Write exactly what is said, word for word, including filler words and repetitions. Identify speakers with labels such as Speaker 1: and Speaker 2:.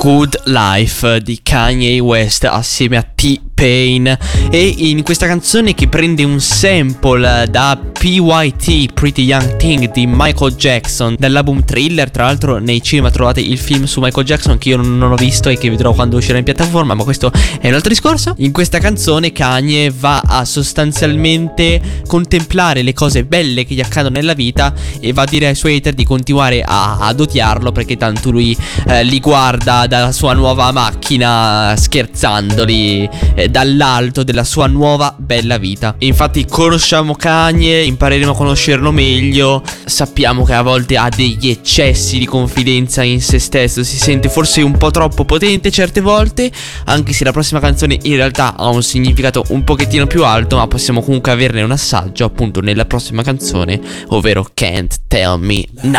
Speaker 1: Good Life di Kanye West assieme a T-Pain. E in questa canzone, che prende un sample da P Y T, Pretty Young Thing, di Michael Jackson, dall'album Thriller. Tra l'altro nei cinema trovate il film su Michael Jackson, che io non ho visto e che vedrò quando uscirà in piattaforma, ma questo è un altro discorso. In questa canzone Kanye va a sostanzialmente contemplare le cose belle che gli accadono nella vita e va a dire ai suoi hater di continuare a, ad odiarlo, perché tanto lui eh, li guarda dalla sua nuova macchina, scherzandoli eh, dall'alto della sua nuova bella vita. E infatti conosciamo Kanye, impareremo a conoscerlo meglio. Sappiamo che a volte ha degli eccessi di confidenza in se stesso, si sente forse un po' troppo potente certe volte, anche se la prossima canzone in realtà ha un significato un pochettino più alto, ma possiamo comunque averne un assaggio appunto nella prossima canzone, ovvero Can't Tell Me Now.